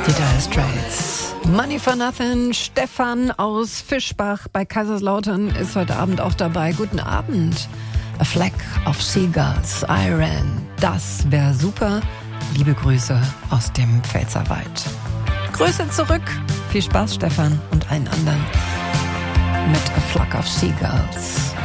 Die Dire Straits. Money for Nothing. Stefan aus Fischbach bei Kaiserslautern ist heute Abend auch dabei. Guten Abend. A Fleck of Seagulls, Iron. Das wäre super. Liebe Grüße aus dem Pfälzerwald. Grüße zurück. Viel Spaß, Stefan und allen anderen mit A Flock of Seagulls.